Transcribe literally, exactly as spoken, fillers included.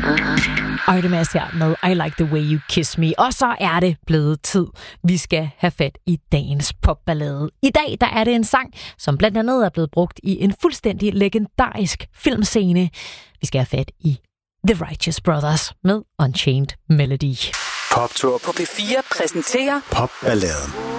Artemis her med I Like The Way You Kiss Me. Og så er det blevet tid. Vi skal have fat i dagens popballade. I dag der er det en sang, som blandt andet er blevet brugt i en fuldstændig legendarisk filmscene. Vi skal have fat i The Righteous Brothers med Unchained Melody. Poptur på P fire præsenterer Popballaden.